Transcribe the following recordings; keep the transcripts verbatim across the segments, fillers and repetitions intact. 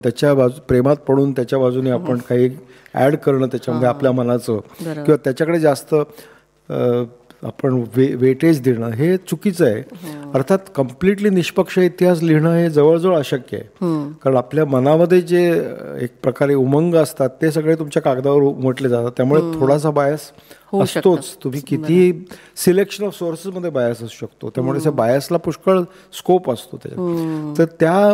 त्याच्या बाजू प्रेमात पडून त्याच्या बाजूने आपण काही ॲड करणं त्याच्यामध्ये आपल्या मनाचं किंवा त्याच्याकडे जास्त आपण वे वेटेज देणं हे चुकीचं आहे. अर्थात कम्प्लिटली निष्पक्ष इतिहास लिहिणं हे जवळजवळ अशक्य आहे, कारण आपल्या मनामध्ये जे एक प्रकारे उमंग असतात ते सगळे तुमच्या कागदावर उमटले जातात. त्यामुळे थोडासा बायस असतोच. तुम्ही किती सिलेक्शन ऑफ सोर्सेसमध्ये बायस असू शकतो, त्यामुळे त्या बायसला पुष्कळ स्कोप असतो त्याच्यात. तर त्या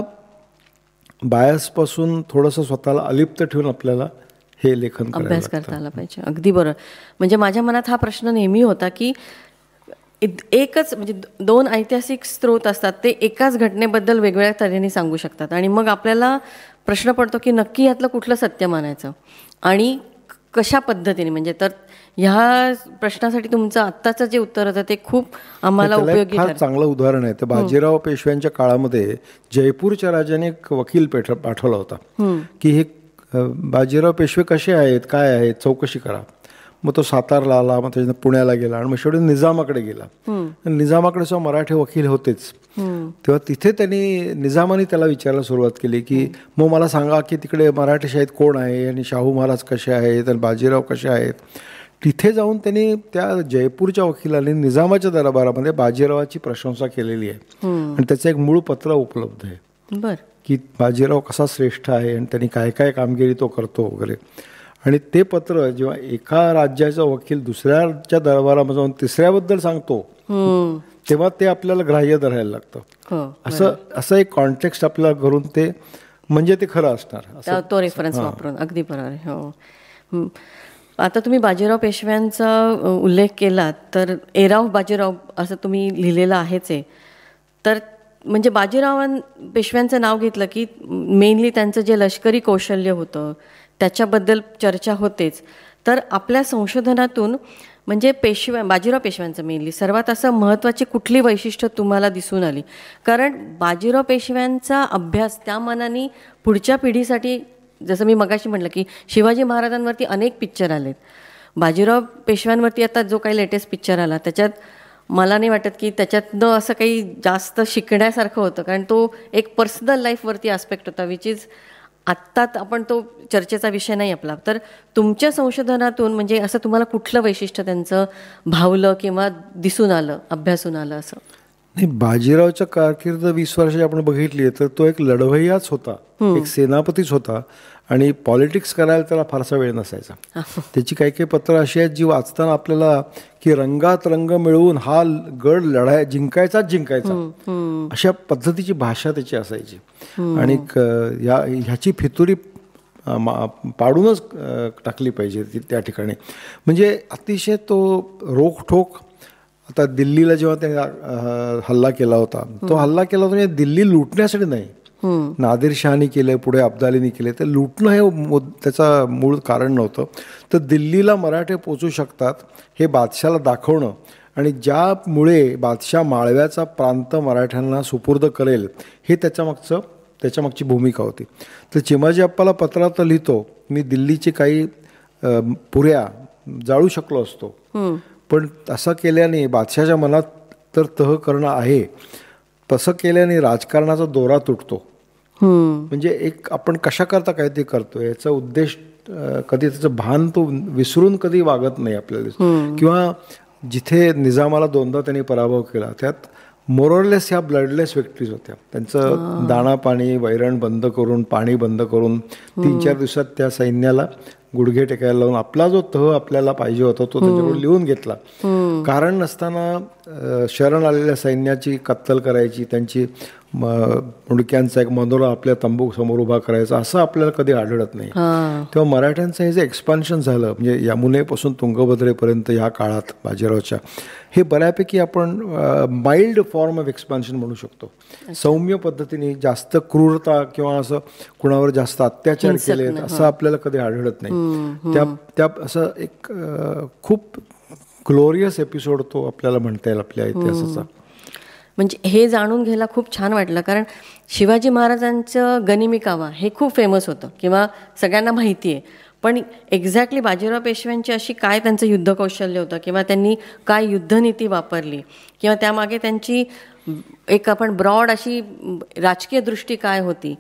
बायसपासून थोडंसं स्वतःला अलिप्त ठेवून आपल्याला हे लेखन अभ्यास करता आला पाहिजे. अगदी बरोबर. म्हणजे माझ्या मनात हा प्रश्न नेहमी होता की एकच म्हणजे दोन ऐतिहासिक स्रोत असतात, ते एकाच घटनेबद्दल वेगवेगळ्या तऱ्हेने सांगू शकतात आणि मग आपल्याला प्रश्न पडतो की नक्की यातलं कुठलं सत्य मानायचं आणि कशा पद्धतीने. म्हणजे तर ह्या प्रश्नासाठी तुमचं आत्ताचं जे उत्तर होतं ते खूप आम्हाला उपयोगी फार चांगलं उदाहरण आहे. तर बाजीराव पेशव्यांच्या काळामध्ये जयपूरच्या राजाने एक वकील पेठ पाठवला होता की हे बाजीराव पेशवे कसे आहेत काय आहेत चौकशी करा. मग तो सातारला आला, मग त्याच्यानंतर पुण्याला गेला आणि मग शेवटी निजामाकडे गेला. निजामाकडे जो मराठी वकील होतेच, तेव्हा तिथे त्यांनी निजामाने त्याला विचारायला सुरुवात केली की मग मला सांगा की तिकडे मराठीशाहीत कोण आहे आणि शाहू महाराज कसे आहेत आणि बाजीराव कसे आहेत. तिथे जाऊन त्यांनी त्या जयपूरच्या वकिलांनी निजामाच्या दरबारामध्ये बाजीरावाची प्रशंसा केलेली आहे आणि त्याचं एक मूळ पत्र उपलब्ध आहे. बरं. की बाजीराव कसा श्रेष्ठ आहे आणि त्यांनी काय काय कामगिरी तो करतो वगैरे. आणि ते पत्र जेव्हा एका राज्याचा वकील दुसऱ्याच्या दरबारामध्ये जाऊन तिसऱ्याबद्दल सांगतो तेव्हा ते आपल्याला ग्राह्य धरायला लागतं. असं असं एक कॉन्टेक्स्ट आपल्याला करून ते म्हणजे ते खरं असणार, तो रेफरन्स वापरून. अगदी बरोबर आहे. हो. आता तुम्ही बाजीराव पेशव्यांचा उल्लेख केलात तर एराव बाजीराव असं तुम्ही लिहिलेलं आहेच आहे. तर म्हणजे बाजीरावां पेशव्यांचं नाव घेतलं की मेनली त्यांचं जे लष्करी कौशल्य होतं त्याच्याबद्दल चर्चा होतेच. तर आपल्या संशोधनातून म्हणजे पेशव्या बाजीराव पेशव्यांचं मेनली सर्वात असं महत्त्वाची कुठली वैशिष्ट्य तुम्हाला दिसून आली? कारण बाजीराव पेशव्यांचा अभ्यास त्या मानाने पुढच्या पिढीसाठी, जसं मी मगाशी म्हटलं की शिवाजी महाराजांवरती अनेक पिक्चर आलेत, बाजीराव पेशव्यांवरती आता जो काही लेटेस्ट पिक्चर आला त्याच्यात मला नाही वाटत की त्याच्यातनं असं काही जास्त शिकण्यासारखं होतं, कारण तो एक पर्सनल लाईफवरती आस्पेक्ट होता विच इज आत्ताच आपण तो चर्चेचा विषय नाही आपला. तर तुमच्या संशोधनातून म्हणजे असं तुम्हाला कुठलं वैशिष्ट्य त्यांचं भावलं किंवा दिसून आलं, अभ्यासून आलं असं? नाही, बाजीरावच्या कारकीर्द वीस वर्षाची आपण बघितली तर तो एक लढवय्याच होता, एक सेनापतीच होता आणि पॉलिटिक्स करायला त्याला फारसा वेळ नसायचा. त्याची काही काही पत्र अशी आहेत जी वाचताना आपल्याला की रंगात रंग मिळवून हा गड लढाय जिंकायचाच जिंकायचा अशा पद्धतीची भाषा त्याची असायची. आणि या ह्याची फितुरी पाडूनच टाकली पाहिजे त्या ठिकाणी. म्हणजे अतिशय तो रोखठोक. आता दिल्लीला जेव्हा त्याने हल्ला केला होता, तो हल्ला केला होता म्हणजे दिल्ली लुटण्यासाठी नाही, नादिरशहानी केलं, पुढे अब्दालीनी केले, तर लुटणं हे त्याचा मूळ कारण नव्हतं. तर दिल्लीला मराठे पोचू शकतात हे बादशाला दाखवणं आणि ज्यामुळे बादशाह माळव्याचा प्रांत मराठ्यांना सुपूर्द करेल हे त्याच्यामागचं त्याच्यामागची भूमिका होती. तर चिमाजी अप्पाला पत्रात लिहितो, मी दिल्लीची काही पुऱ्या जाळू शकलो असतो, पण असं केल्याने बादशाच्या मनात तर तह करणं आहे, तसं केल्याने राजकारणाचा दोरा तुटतो. म्हणजे एक आपण कशा करता काय ते करतो याचा उद्देश कधी त्याचं भान तो विसरून कधी वागत नाही आपल्याला. किंवा जिथे निजामाला दोनदा त्यांनी पराभव केला त्यात मोरलेस ह्या ब्लडलेस व्यक्तीज होत्या. त्यांचं दाणा पाणी वैरण बंद करून, पाणी बंद करून तीन चार दिवसात त्या सैन्याला गुडघे टेकायला लावून आपला जो तह आपल्याला पाहिजे होता तो त्याच्याकडून लिहून घेतला. कारण नसताना शरण आलेल्या सैन्याची कत्तल करायची, त्यांची मुंडक्यांचा एक मनोरा आपल्या तंबू समोर उभा करायचा, असं आपल्याला कधी आढळत नाही. तेव्हा मराठ्यांचं हे जे एक्सपान्शन झालं म्हणजे यमुनेपासून तुंगभद्रेपर्यंत ह्या काळात बाजीरावच्या, हे बऱ्यापैकी आपण माइल्ड फॉर्म ऑफ एक्सपान्शन म्हणू शकतो. सौम्य पद्धतीने, जास्त क्रूरता किंवा असं कुणावर जास्त अत्याचार केले असं आपल्याला कधी आढळत नाही. त्या त्या असं एक खूप ग्लोरियस एपिसोड तो आपल्याला म्हणता येईल आपल्या इतिहासाचा. म्हणजे हे जाणून घ्यायला खूप छान वाटलं, कारण शिवाजी महाराजांचं गनिमी कावा हे खूप फेमस होतं किंवा सगळ्यांना माहिती आहे, पण एक्झॅक्टली बाजीराव पेशव्यांची अशी काय त्यांचं युद्ध कौशल्य होतं किंवा त्यांनी काय युद्धनीती वापरली किंवा त्यामागे त्यांची एक आपण ब्रॉड अशी राजकीय दृष्टी काय होती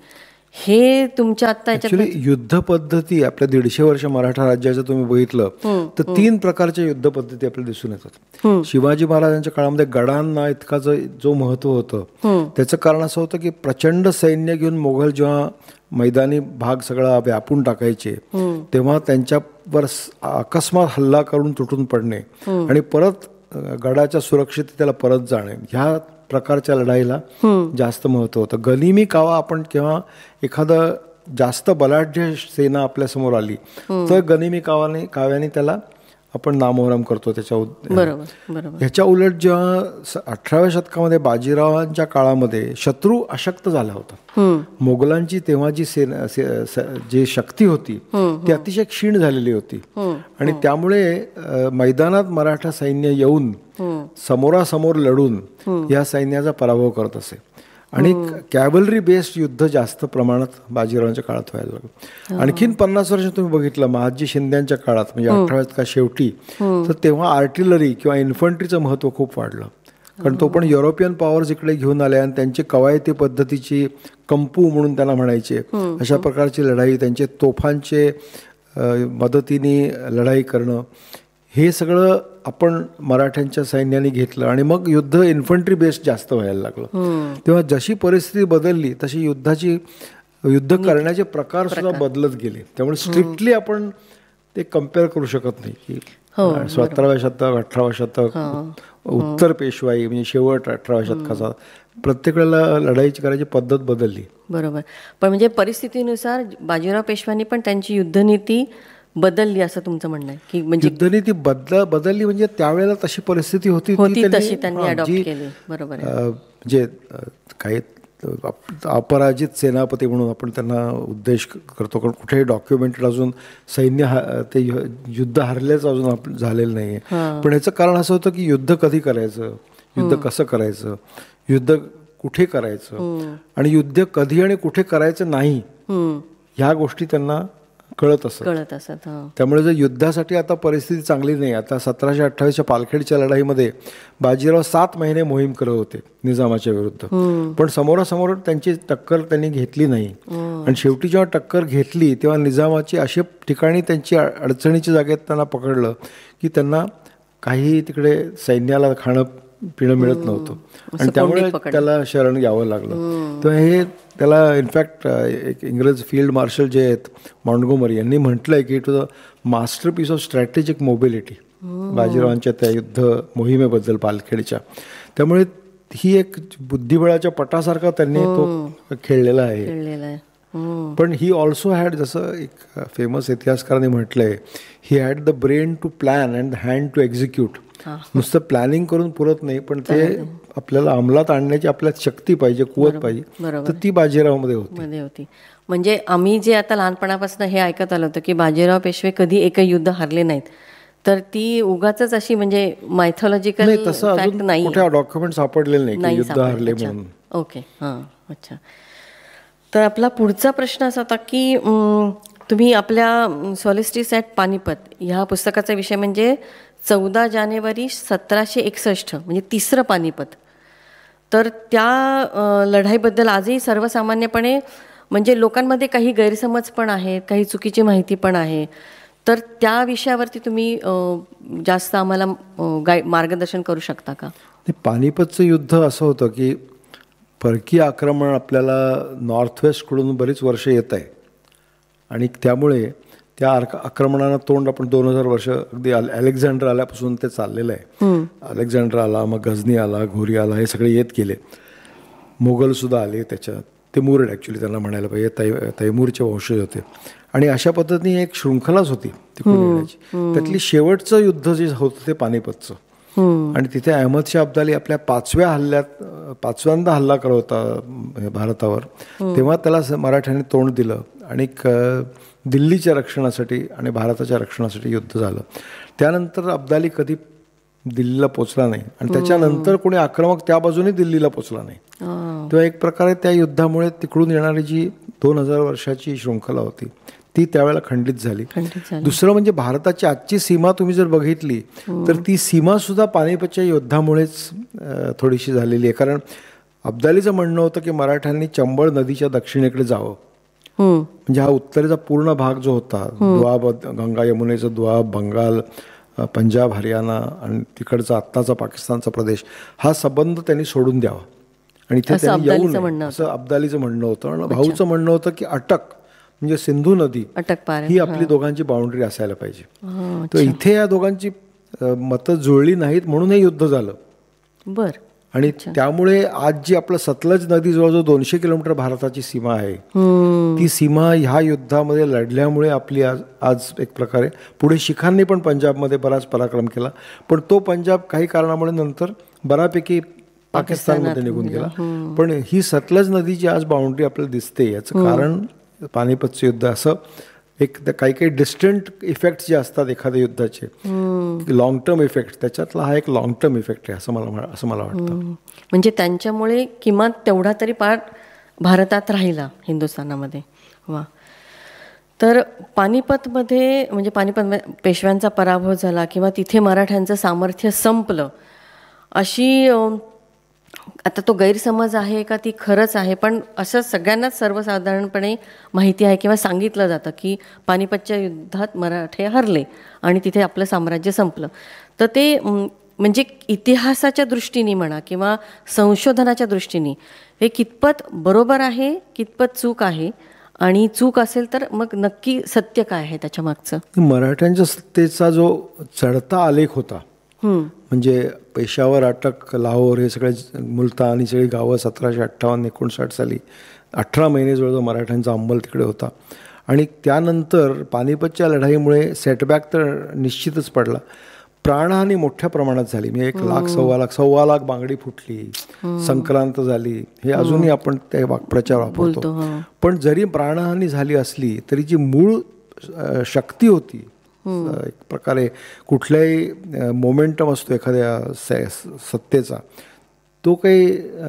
हे तुमच्या आता ऍक्च्युली युद्ध पद्धती आपल्या दीडशे वर्ष मराठा राज्याचं तुम्ही बघितलं तर तीन प्रकारच्या युद्ध पद्धती आपल्याला दिसून येतात. शिवाजी महाराजांच्या काळामध्ये गडांना इतका जो महत्व होतं त्याचं कारण असं होतं की प्रचंड सैन्य घेऊन मोघल जेव्हा मैदानी भाग सगळा व्यापून टाकायचे तेव्हा त्यांच्यावर अकस्मात हल्ला करून तुटून पडणे आणि परत गडाच्या सुरक्षिततेला परत जाणे ह्या प्रकारच्या लढाईला जास्त महत्व होतं. गनिमी कावा आपण केव्हा एखादं जास्त बलाढ्य सेना आपल्यासमोर आली तर गनिमी कावाने काव्याने त्याला आपण नामोहरम करतो त्याच्या. ह्याच्या उलट जेव्हा अठराव्या शतकामध्ये बाजीरावांच्या काळामध्ये शत्रू अशक्त झाला होता. मोगलांची तेव्हा जी सेना जी शक्ती होती ती अतिशय क्षीण झालेली होती आणि त्यामुळे मैदानात मराठा सैन्य येऊन समोरासमोर लढून या सैन्याचा पराभव करत असे आणि कॅव्हलरी बेस्ड युद्ध जास्त प्रमाणात बाजीरावांच्या काळात व्हायला लागलं. आणखीन पन्नास वर्ष तुम्ही बघितलं महादजी शिंद्यांच्या काळात म्हणजे अठराव्या शतकात शेवटी तर तेव्हा आर्टिलरी किंवा इन्फंट्रीचं महत्व खूप वाढलं कारण तो पण युरोपियन पॉवर्स इकडे घेऊन आले आणि त्यांची कवायती पद्धतीची कंपू म्हणून त्यांना म्हणायचे अशा प्रकारची लढाई त्यांचे तोफांचे मदतीने लढाई करणं हे सगळं आपण मराठ्यांच्या सैन्याने घेतलं आणि मग युद्ध इन्फंट्री बेस्ड जास्त व्हायला लागलं. तेव्हा जशी परिस्थिती बदलली तशी युद्धाची युद्ध करण्याचे प्रकार सुद्धा बदलत गेले. त्यामुळे स्ट्रिक्टली आपण ते कम्पेअर करू शकत नाही की सतराव्या शतक अठराव्या शतक उत्तर पेशवाई म्हणजे शेवट अठराव्या शतकाचा प्रत्येक वेळेला लढाईची करायची पद्धत बदलली. बरोबर. पण म्हणजे परिस्थितीनुसार बाजीराव पेशव्यांनी पण त्यांची युद्धनीती बदलली असं तुमचं म्हणणं आहे की म्हणजे युद्धनीती बदल बदलली म्हणजे त्यावेळेला तशी परिस्थिती होती तशी त्यांनी अडॉप्ट केली. बरोबर. म्हणजे काही अपराजित सेनापती म्हणून आपण त्यांना उद्देश करतो कारण कुठेही डॉक्युमेंटेड अजून सैन्य ते युद्ध हरल्याचं अजून झालेलं नाही आहे. पण याचं कारण असं होतं की युद्ध कधी करायचं, युद्ध कसं करायचं, युद्ध कुठे करायचं आणि युद्ध कधी आणि कुठे करायचं नाही ह्या गोष्टी त्यांना कळत असत कळत असत त्यामुळे जर युद्धासाठी आता परिस्थिती चांगली नाही. आता सतराशे अठ्ठावीसच्या पालखेडच्या लढाईमध्ये बाजीराव सात महिने मोहीम करत होते निजामाच्या विरुद्ध पण समोरासमोर त्यांची टक्कर त्यांनी घेतली नाही आणि शेवटी जेव्हा टक्कर घेतली तेव्हा निजामाची अशा ठिकाणी त्यांची अडचणीच्या जागेत त्यांना पकडलं की त्यांना काही तिकडे सैन्याला खाणं पिणं मिळत नव्हतं आणि त्यामुळे त्याला शरण घ्यावं लागलं. तर हे त्याला इनफॅक्ट एक इंग्रज फील्ड मार्शल जे आहेत मॉन्टगोमरी यांनी म्हटलंय की it was a master piece of strategic mobility बाजीरावांच्या त्या युद्ध मोहिमेबद्दल पालखेडच्या. त्यामुळे ही एक बुद्धिबळाच्या पटासारखा त्यांनी तो खेळलेला आहे. पण ही ऑल्सो हॅड जसं एक फेमस इतिहासकारांनी म्हटलंय he had the brain to plan and the hand to execute. नुसतं प्लॅनिंग करून पुरत नाही पण ते आपल्याला अंमलात आणण्याची आपल्यात शक्ती पाहिजे, कुवत पाहिजे, तर ती बाजीरावमध्ये होती. म्हणजे आम्ही जे आता लहानपणापासून हे ऐकत आलो होतं की बाजीराव पेशवे कधी एकही युद्ध हरले नाहीत तर ती उगाच अशी म्हणजे मायथॉलॉजिकल फॅक्ट नाही, कुठे डॉक्युमेंट सापडलेले नाही युद्ध हरले म्हणून. ओके. हां. अच्छा. तर आपला पुढचा प्रश्न असा होता की तुम्ही आपल्या सॉलिस्टिस ॲट पानिपत ह्या पुस्तकाचा विषय म्हणजे चौदा जानेवारी सतराशे एकसष्ट म्हणजे तिसरं पानिपत. तर त्या लढाईबद्दल आजही सर्वसामान्यपणे म्हणजे लोकांमध्ये काही गैरसमज पण आहेत, काही चुकीची माहिती पण आहे. तर त्या विषयावरती तुम्ही जास्त आम्हाला गाय मार्गदर्शन करू शकता का? पानिपतचं युद्ध असं होतं की परकीय आक्रमण आपल्याला नॉर्थ वेस्टकडून बरीच वर्ष येत आहे आणि त्यामुळे त्या आक्रमणाला तोंड आपण दोन हजार वर्ष अगदी अलेक्झांडर आल्यापासून ते चाललेलं आहे. अलेक्झांडर आला, मग गझनी आला, घोरी आला, हे सगळे येत गेले. मोगलसुद्धा आले त्याच्यात. ते मुरड ॲक्च्युली त्यांना म्हणायला पाहिजे, तै तैमूरचे वंशज होते आणि अशा पद्धतीने एक शृंखलाच होती तिकडून येण्याची. त्यातली शेवटचं युद्ध जे होतं ते पानिपतचं आणि तिथे अहमदशाह अब्दाली आपल्या पाचव्या हल्ल्यात पाचव्यांदा हल्ला करत होता भारतावर तेव्हा त्याला मराठ्यांनी तोंड दिलं आणि दिल्लीच्या रक्षणासाठी आणि भारताच्या रक्षणासाठी युद्ध झालं. त्यानंतर अब्दाली कधी दिल्लीला पोचला नाही आणि त्याच्यानंतर कोणी आक्रमक त्या बाजूने दिल्लीला पोचला नाही. तेव्हा एक प्रकारे त्या युद्धामुळे तिकडून येणारी जी दोन हजार वर्षाची शृंखला होती ती त्यावेळेला खंडित झाली. दुसरं म्हणजे भारताची आजची सीमा तुम्ही जर बघितली तर ती सीमा सुद्धा पानिपतच्या युद्धामुळेच थोडीशी झालेली आहे. कारण अब्दालीचं म्हणणं होतं की मराठ्यांनी चंबळ नदीच्या दक्षिणेकडे जावं म्हणजे हा उत्तरेचा पूर्ण भाग जो होता, द्वाब, गंगा यमुनेचा द्वाब, बंगाल, पंजाब, हरियाणा आणि तिकडचा आत्ताचा पाकिस्तानचा प्रदेश, हा संबंध त्यांनी सोडून द्यावा आणि इथे त्यांनी येऊ नये असं अब्दालीचं म्हणणं होतं. आणि भाऊचं म्हणणं होतं की अटक म्हणजे सिंधू नदी ही आपली दोघांची बाउंड्री असायला पाहिजे. तर इथे या दोघांची मतं जुळली नाहीत म्हणून हे युद्ध झालं. बर. आणि त्यामुळे आज जी आपलं सतलज नदी जवळजवळ दोनशे किलोमीटर भारताची सीमा आहे, ती सीमा ह्या युद्धामध्ये लढल्यामुळे आपली आज आज एक प्रकारे पुढे शिखांनी पण पंजाबमध्ये बराच पराक्रम केला, पण तो पंजाब काही कारणामुळे नंतर बऱ्यापैकी पाकिस्तानमध्ये निघून गेला. पण ही सतलज नदीची आज बाउंड्री आपल्याला दिसते, याचं कारण पानिपतचं युद्ध. असं एक काही काही डिस्टंट इफेक्ट जे असतात एखाद्या युद्धाचे, लॉंग टर्म इफेक्ट, त्याच्यातला हा एक लॉंग टर्म इफेक्ट आहे असं मला असं मला वाटतं. म्हणजे त्यांच्यामुळे किमान तेवढा तरी पार्ट भारतात राहिला हिंदुस्थानामध्ये. वा. तर पानिपतमध्ये म्हणजे पानिपत पेशव्यांचा पराभव झाला किंवा तिथे मराठ्यांचं सामर्थ्य संपलं अशी आता तो गैरसमज आहे का ती खरंच आहे, पण असं सगळ्यांनाच सर्वसाधारणपणे माहिती आहे किंवा सांगितलं जातं की पानिपतच्या युद्धात मराठे हरले आणि तिथे आपलं साम्राज्य संपलं. तर ते म्हणजे इतिहासाच्या दृष्टीने म्हणा किंवा संशोधनाच्या दृष्टीने हे कितपत बरोबर आहे, कितपत चूक आहे, आणि चूक असेल तर मग नक्की सत्य काय आहे त्याच्या मागचं? मराठ्यांच्या सत्तेचा जो चढता आलेख होता, म्हणजे पेशावर, अटक, लाहोर हे सगळे मुलतान ही सगळी गावं सतराशे अठ्ठावन्न एकोणसाठ साली अठरा महिने जवळजवळ मराठ्यांचा अंमल तिकडे होता. आणि त्यानंतर पानिपतच्या लढाईमुळे सेटबॅक तर निश्चितच पडला. प्राणहानी मोठ्या प्रमाणात झाली, म्हणजे एक लाख सव्वा लाख सव्वा लाख बांगडी फुटली, संक्रांत झाली, हे अजूनही आपण ते वाक्प्रचार वापरतो. पण जरी प्राणहानी झाली असली तरी जी मूळ शक्ती होती, एक प्रकारे कुठलाही मोमेंटम असतो एखाद्या सत्तेचा, तो काही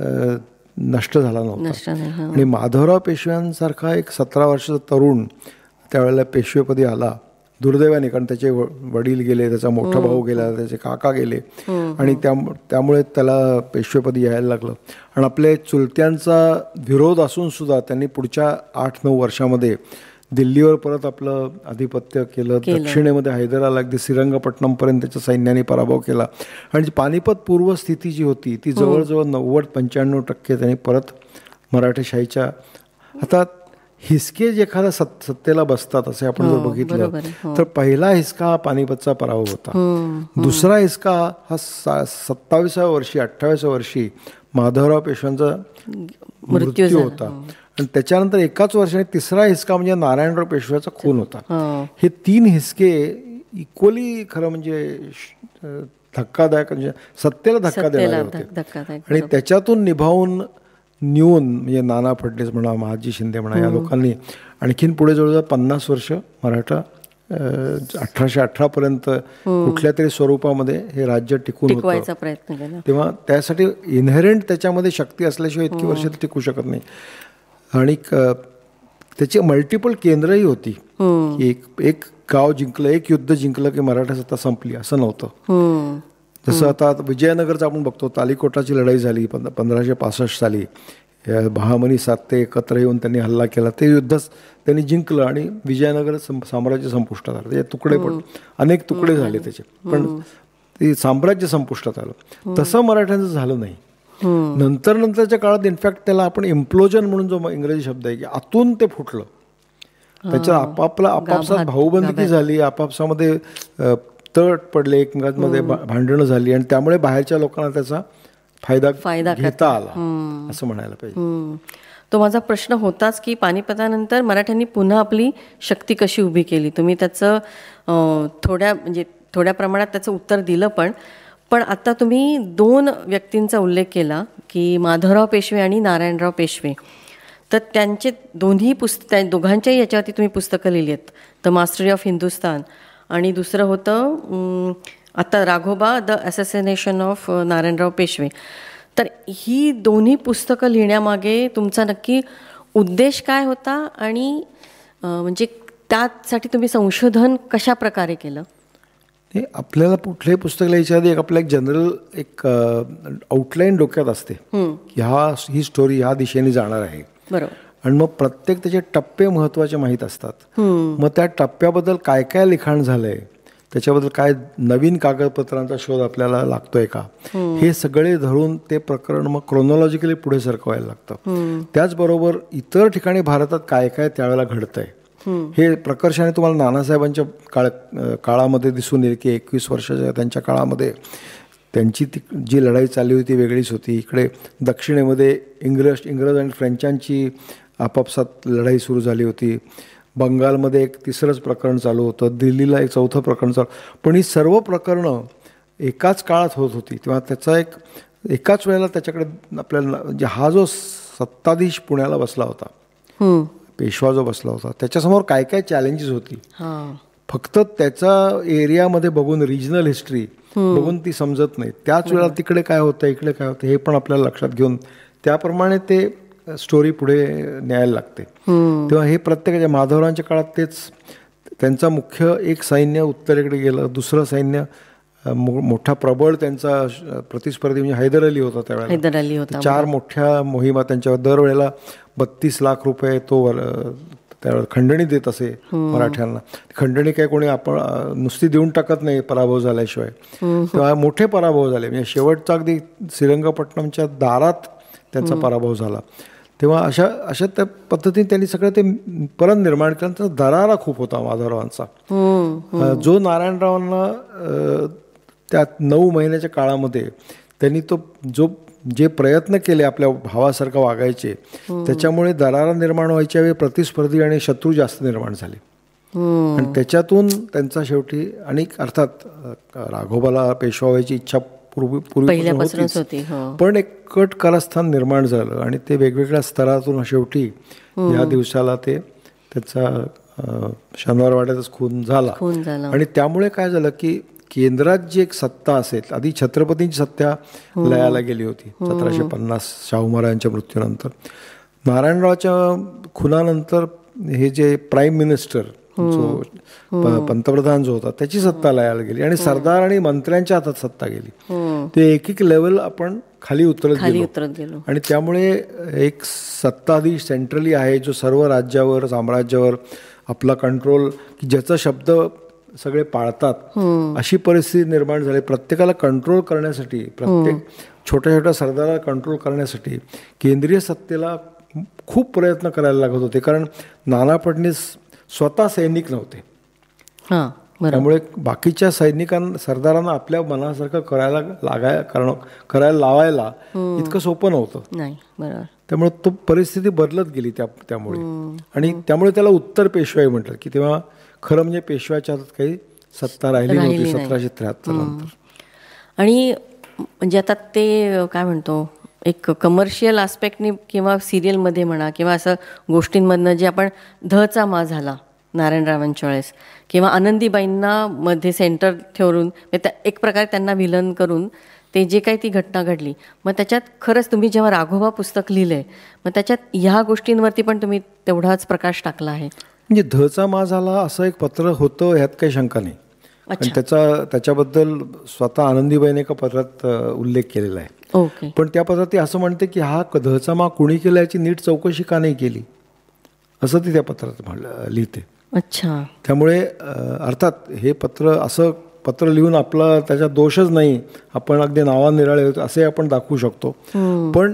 नष्ट झाला नव्हता. आणि माधवराव पेशव्यांसारखा एक सतरा वर्षाचा तरुण त्यावेळेला पेशवेपदी आला दुर्दैवाने, कारण त्याचे वडील गेले, त्याचा मोठा भाऊ गेला, त्याचे काका गेले आणि त्या त्यामुळे त्याला पेशवेपदी यायला लागलं. आणि आपल्या चुलत्यांचा विरोध असून सुद्धा त्यांनी पुढच्या आठ नऊ वर्षामध्ये दिल्लीवर परत आपलं आधिपत्य केलं. दक्षिणेमध्ये हैदराला अगदी श्रीरंगपट्टणमपर्यंत त्याच्या सैन्याने पराभव केला. आणि जी पानिपत पूर्व स्थिती जी होती ती जवळजवळ नव्वद पंच्याण्णव टक्के त्यांनी परत मराठेशाहीच्या. आता हिसके जे एखाद्या सत् सत्तेला बसतात असे आपण जर बघितलं तर पहिला हिसका हा पानिपतचा पराभव होता. दुसरा हिसका हा सा सत्तावीसाव्या वर्षी अठ्ठावीसाव्या वर्षी माधवराव पेशव्यांचा मृत्यू होता. आणि त्याच्यानंतर एकाच वर्षाने तिसरा हिसका म्हणजे नारायणराव पेशव्याचा खून होता. हे तीन हिसके इक्वली खरं म्हणजे धक्कादायक, म्हणजे सत्तेला धक्का देणारे होते. आणि त्याच्यातून निभावून निवून म्हणजे नाना फडणवीस म्हणा, महाजी शिंदे म्हणा, या लोकांनी आणखीन पुढे जवळजवळ पन्नास वर्ष मराठा अठराशे अठरा पर्यंत कुठल्या तरी स्वरूपामध्ये हे राज्य टिकून होतं प्रयत्न केला. तेव्हा त्यासाठी इनहेरंट त्याच्यामध्ये शक्ती असल्याशिवाय इतकी वर्ष टिकू शकत नाही. आणि त्याची मल्टिपल केंद्रही होती. एक एक गाव जिंकलं, एक युद्ध जिंकलं की मराठा सत्ता संपली असं नव्हतं. जसं आता विजयनगरचं आपण बघतो, तालिकोटाची लढाई झाली पंधराशे पासष्ट साली, बहामनी साते एकत्र येऊन त्यांनी हल्ला केला, ते युद्धच त्यांनी जिंकलं आणि विजयनगर साम्राज्य संपुष्टात आलं. त्याचे तुकडे पण अनेक तुकडे झाले त्याचे, पण ते साम्राज्य संपुष्टात आलं. तसं मराठ्यांचं झालं नाही. नंतर नंतरच्या काळात इनफॅक्ट त्याला आपण इम्प्लोजन म्हणून जो इंग्रजी शब्द आहे की आतून ते फुटलं. त्याच्या आपापला आपापसात भाऊबंदकी झाली, आपापसामध्ये तट पडले, एकमेकांमध्ये भांडणं झाली आणि त्यामुळे बाहेरच्या लोकांना त्याचा फायदा फायदा घेता आला असं म्हणायला पाहिजे. तो माझा प्रश्न होताच की पानिपतानंतर मराठ्यांनी पुन्हा आपली शक्ती कशी उभी केली. तुम्ही त्याचं थोड्या म्हणजे थोड्या प्रमाणात त्याचं उत्तर दिलं. पण पण आता तुम्ही दोन व्यक्तींचा उल्लेख केला की माधवराव पेशवे आणि नारायणराव पेशवे. तर त्यांचे दोन्ही पुस्तक, दोघांच्याही याच्यावरती तुम्ही पुस्तकं लिहिली आहेत, द मास्टरी ऑफ हिंदुस्तान आणि दुसरं होतं आता Raghoba, the assassination of Narayanrao पेशवे. तर ही दोन्ही पुस्तकं लिहिण्यामागे तुमचा नक्की उद्देश काय होता आणि म्हणजे त्यासाठी तुम्ही संशोधन कशा प्रकारे केलं? हे आपल्याला कुठलंही पुस्तक लिहायच्या आधी एक आपलं एक जनरल एक आउटलाईन डोक्यात असते की हा ही स्टोरी ह्या दिशेने जाणार आहे. बरोबर. आणि मग प्रत्येक त्याचे टप्पे महत्त्वाचे माहीत असतात. मग त्या टप्प्याबद्दल काय काय लिखाण झालंय, त्याच्याबद्दल काय नवीन कागदपत्रांचा शोध आपल्याला लागतोय का, हे सगळे धरून ते प्रकरण मग क्रोनॉलॉजिकली पुढे सरकवायला लागतं. त्याचबरोबर इतर ठिकाणी भारतात काय काय त्यावेळेला घडतंय हे प्रकर्षाने तुम्हाला नानासाहेबांच्या काळ काळामध्ये दिसून येईल की एकवीस वर्षाच्या त्यांच्या काळामध्ये त्यांची ती जी लढाई चालली होती वेगळीच होती. इकडे दक्षिणेमध्ये इंग्रज इंग्रज आणि फ्रेंचांची आपापसात लढाई सुरू झाली होती. बंगालमध्ये एक तिसरंच प्रकरण चालू होतं, दिल्लीला एक चौथं प्रकरण चालू. पण ही सर्व प्रकरणं एकाच काळात होत होती तेव्हा त्याचा एक एकाच वेळेला त्याच्याकडे आपल्याला म्हणजे हा जो सत्ताधीश पुण्याला बसला होता, पेशवा जो बसला होता, त्याच्यासमोर काय काय चॅलेंजेस होती फक्त त्याचा एरियामध्ये बघून, रिजनल हिस्ट्री बघून ती समजत नाही. त्याच वेळेला तिकडे काय होतं, इकडे काय होतं हे पण आपल्याला लक्षात घेऊन त्याप्रमाणे ते स्टोरी पुढे न्यायला लागते. तेव्हा हे प्रत्येकाच्या माधवरावांच्या काळात तेच, त्यांचा मुख्य एक सैन्य उत्तरेकडे गेलं, दुसरं सैन्य मोठा प्रबळ त्यांचा प्रतिस्पर्धी म्हणजे हैदर अली होता त्यावेळेला. हैदर अली होता. चार मोठ्या मोहिमा त्यांच्यावर दरवेळेला बत्तीस लाख रुपये तो त्यावेळेला खंडणी देत असे मराठ्यांना. खंडणी काय कोणी आपण नुसती देऊन टाकत नाही पराभव झाल्याशिवाय. तेव्हा मोठे पराभव झाले, म्हणजे शेवटचा अगदी श्रीरंगपट्टणमच्या दारात त्यांचा पराभव झाला. तेव्हा अशा अशा त्या पद्धतीने त्यांनी सगळं ते परत निर्माण केलं. त्यांचा दरारा खूप होता माधवरावांचा, जो नारायणरावांना त्या नऊ महिन्याच्या काळामध्ये त्यांनी तो जो जे प्रयत्न केले आपल्या भावासारखं वागायचे, त्याच्यामुळे दरारा निर्माण व्हायच्या वेळी प्रतिस्पर्धी आणि शत्रू जास्त निर्माण झाले. आणि त्याच्यातून त्यांचा शेवटी, आणि अर्थात राघोबाला पेशवा व्हायची इच्छा पूर्वी होती, पण एक कट कारस्थान निर्माण झालं आणि ते वेगवेगळ्या स्तरातून शेवटी या दिवसाला ते त्याचा शनिवारवाड्यातच खून झाला. आणि त्यामुळे काय झालं की केंद्रात जी एक सत्ता असेल, आधी छत्रपतींची सत्ता लयाला गेली होती सतराशे पन्नास शाहू महाराजांच्या मृत्यूनंतर. नारायणरावच्या खुनानंतर हे जे प्राईम मिनिस्टर जो पंतप्रधान जो होता त्याची सत्ता लयाला गेली आणि सरदार आणि मंत्र्यांच्या हातात सत्ता गेली. ते एक एक लेवल आपण खाली उतरत गेलो आणि त्यामुळे एक सत्ताधीश सेंट्रली आहे जो सर्व राज्यावर साम्राज्यावर आपला कंट्रोल, की ज्याचा शब्द सगळे पाळतात, अशी परिस्थिती निर्माण झाली. प्रत्येकाला कंट्रोल करण्यासाठी, प्रत्येक छोट्या छोट्या सरदाराला कंट्रोल करण्यासाठी केंद्रीय सत्तेला खूप प्रयत्न करायला लागत होते, कारण नाना फडणवीस स्वतः सैनिक नव्हते. त्यामुळे बाकीच्या सैनिकांना, सरदारांना आपल्या मनासारखं करायला लागाय करणं करायला लावायला इतकं सोपं नव्हतं. त्यामुळे तो परिस्थिती बदलत गेली त्या त्यामुळे आणि त्यामुळे त्याला उत्तर पेशवाई म्हटलं, की तेव्हा खरं म्हणजे पेशव्याच्या हातात काही सत्ता राहिली नव्हती सतराशे त्र्याहत्तर नंतर. आणि म्हणजे आता ते काय म्हणतो, एक कमर्शियल आस्पेक्टनी किंवा सिरियलमध्ये म्हणा किंवा असं गोष्टींमधनं जे आपण धचा मा झाला नारायणरावांच्या वेळेस, किंवा आनंदीबाईंना मध्ये सेंटर ठेवून एक प्रकारे त्यांना विलन करून ते जे काही ती घटना घडली, मग त्याच्यात खरंच तुम्ही जेव्हा राघोबा पुस्तक लिहिलंय, मग त्याच्यात ह्या गोष्टींवरती पण तुम्ही तेवढाच प्रकाश टाकला आहे. म्हणजे धचा मा झाला असं एक पत्र होतं, ह्यात काही शंका नाही. आणि त्याचा त्याच्याबद्दल स्वतः आनंदीबाईने एका पत्रात उल्लेख केलेला आहे. ओके. पण त्या पत्रात ती असं म्हणते की हा धचा मा कुणी केला याची नीट चौकशी का नाही केली, असं ती त्या पत्रात म्हणलं लिहिते. अच्छा. त्यामुळे अर्थात हे पत्र असं पत्र लिहून आपला त्याच्यात दोषच नाही, आपण अगदी नावानिराळे होतो असे आपण दाखवू शकतो. पण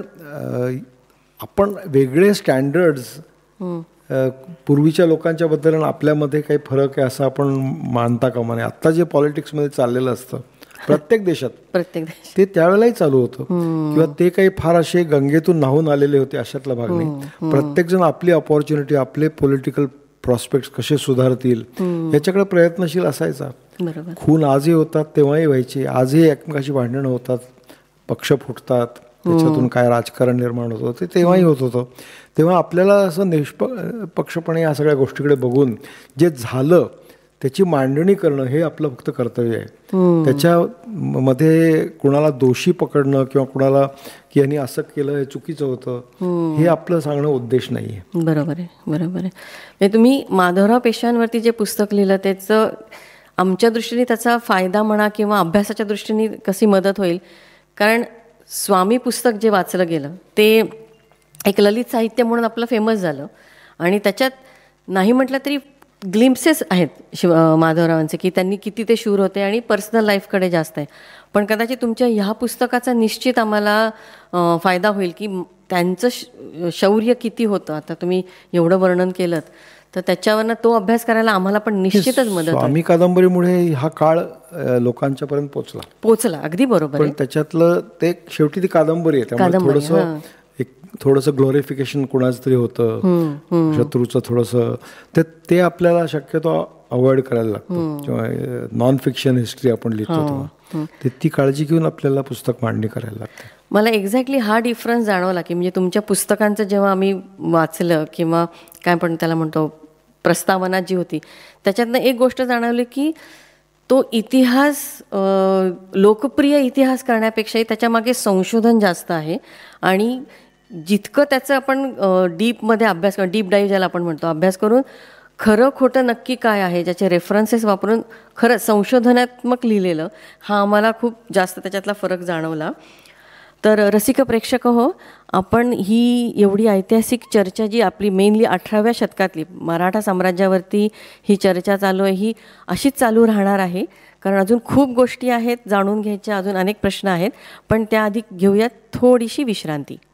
आपण वेगळे स्टँडर्ड्स पूर्वीच्या लोकांच्या बद्दल आपल्यामध्ये काही फरक आहे असं आपण मानता कामा नये. आत्ता जे पॉलिटिक्समध्ये चाललेलं असतं प्रत्येक देशात, प्रत्येक देश ते त्यावेळेलाही चालू होतं, किंवा ते काही फार असे गंगेतून न्हावून आलेले होते अशातला भाग नाही. प्रत्येकजण आपली अपॉर्च्युनिटी, आपले पॉलिटिकल प्रॉस्पेक्ट कसे सुधारतील याच्याकडे प्रयत्नशील असायचा. खून आजही होतात, तेव्हाही व्हायचे, आजही एकमेकाशी भांडणं होतात, पक्ष फुटतात, त्याच्यातून काय राजकारण निर्माण होतं ते तेव्हाही होत होतं. तेव्हा आपल्याला असं निष्पक्षपणे या सगळ्या गोष्टीकडे बघून जे झालं त्याची मांडणी करणं हे आपलं फक्त कर्तव्य आहे. त्याच्यामध्ये कुणाला दोषी पकडणं किंवा कुणाला की यांनी असं केलं हे चुकीचं होतं हे आपलं सांगणं उद्देश नाही आहे. बरोबर आहे, बरोबर आहे. म्हणजे तुम्ही माधवराव पेशव्यांवरती जे पुस्तक लिहिलं त्याचं आमच्या दृष्टीने त्याचा फायदा म्हणा किंवा अभ्यासाच्या दृष्टीने कशी मदत होईल, कारण स्वामी पुस्तक जे वाचलं गेलं ते एक ललित साहित्य म्हणून आपलं फेमस झालं आणि त्याच्यात नाही म्हटलं तरी ग्लिम्प्सेस आहेत शिव माधवरावांचे की त्यांनी किती ते शूर होते आणि पर्सनल लाईफकडे जास्त आहे. पण कदाचित तुमच्या ह्या पुस्तकाचा निश्चित आम्हाला फायदा होईल की त्यांचं शौर्य किती होतं. आता तुम्ही एवढं वर्णन केलं तर त्याच्यावरनं तो अभ्यास करायला आम्हाला पण निश्चितच मदत होईल. स्वामी कादंबरीमुळे हा काळ लोकांच्यापर्यंत पोचला पोचला अगदी बरोबर. पण त्याच्यातलं ते शेवटी ती कादंबरी आहे त्यामुळे थोडंसं एक थोडंसं ग्लोरिफिकेशन कोणाचं तरी होतं, शत्रूचं थोडंसं, ते ते आपल्याला शक्यतो अवॉइड करायला लागतं. किंवा नॉन फिक्शन हिस्ट्री आपण लिहितो तेव्हा ते ती काळजी घेऊन आपल्याला पुस्तक मांडणी करायला लागते. मला एक्झॅक्टली हा डिफरन्स जाणवला की म्हणजे तुमच्या पुस्तकांचं जेव्हा आम्ही वाचलं किंवा काय पण त्याला म्हणतो प्रस्तावना जी होती त्याच्यातनं एक गोष्ट जाणवली की तो इतिहास लोकप्रिय इतिहास करण्यापेक्षाही त्याच्यामागे संशोधन जास्त आहे आणि जितकं त्याचं आपण डीपमध्ये अभ्यास करून डीप डाईव्ह ज्याला आपण म्हणतो अभ्यास करून खरं खोटं नक्की काय आहे ज्याचे रेफरन्सेस वापरून खरं संशोधनात्मक लिहिलेलं हा आम्हाला खूप जास्त त्याच्यातला फरक जाणवला. तर रसिक प्रेक्षक हो, आपण ही एवढी ऐतिहासिक चर्चा जी आपली मेनली अठराव्या शतकातली मराठा साम्राज्यावरती ही चर्चा चालू आहे ही अशीच चालू राहणार आहे कारण अजून खूप गोष्टी आहेत जाणून घ्यायच्या, अजून अनेक प्रश्न आहेत. पण त्याआधी घेऊयात थोडीशी विश्रांती.